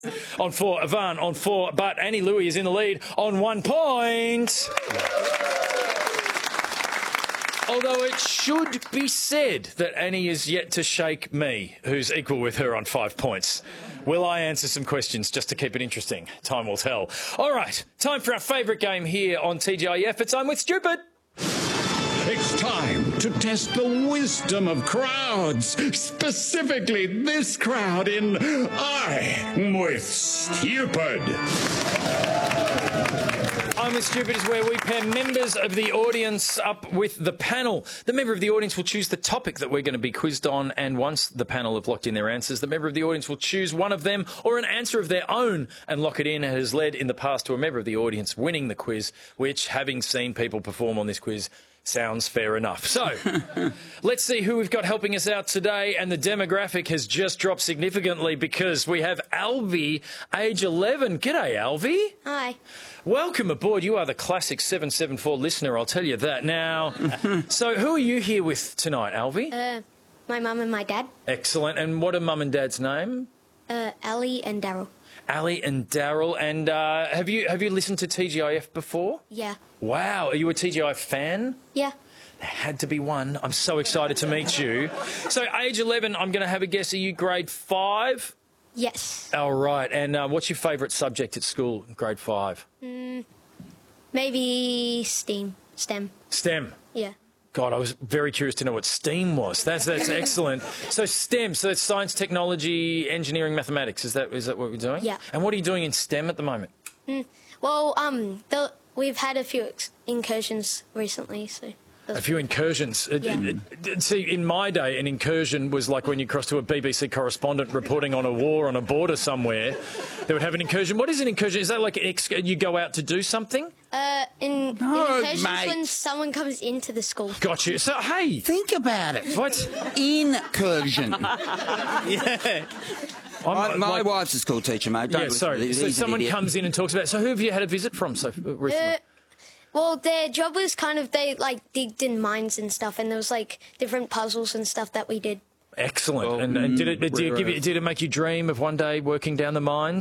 On 4, Ivan on 4, but Annie Louie is in the lead on 1 point. Although it should be said that Annie is yet to shake me, who's equal with her on 5 points. Will I answer some questions just to keep it interesting? Time will tell. All right, time for our favourite game here on TGIF. It's I'm with Stupid. It's time to test the wisdom of crowds, specifically this crowd in I'm with Stupid. I'm with Stupid is where we pair members of the audience up with the panel. The member of the audience will choose the topic that we're going to be quizzed on, and once the panel have locked in their answers, the member of the audience will choose one of them or an answer of their own and lock it in. It has led in the past to a member of the audience winning the quiz, which, having seen people perform on this quiz, sounds fair enough. So, let's see who we've got helping us out today. And the demographic has just dropped significantly because we have Alvie, age 11. G'day, Alvie. Hi. Welcome aboard. You are the classic 774 listener, I'll tell you that. Now, so who are you here with tonight, Alvie? My mum and my dad. Excellent. And what are mum and dad's name? Ali and Daryl. Ali and Daryl. And have you listened to TGIF before? Yeah. Wow. Are you a TGIF fan? Yeah. There had to be one. I'm so excited to meet you. So, age 11, I'm going to have a guess. Are you grade 5? Yes. All right. And what's your favourite subject at school, grade 5? Maybe STEM. STEM. Yeah. God, I was very curious to know what STEAM was. That's excellent. So STEM, so it's science, technology, engineering, mathematics. Is that what we're doing? Yeah. And what are you doing in STEM at the moment? Well, we've had a few incursions recently, so. A few incursions. Yeah. See, in my day, an incursion was like when you crossed to a BBC correspondent reporting on a war on a border somewhere. They would have an incursion. What is an incursion? Is that like you go out to do something? Incursions mate. when someone comes into the school. Got you. So, hey. Think about it. What? Incursion. Yeah. My wife's a school teacher, mate. Don't Yeah, sorry. So someone comes in and talks about it. So who have you had a visit from so recently? Well, their job was kind of, they, digged in mines and stuff, and there was, different puzzles and stuff that we did. Excellent. And did it make you dream of one day working down the mines?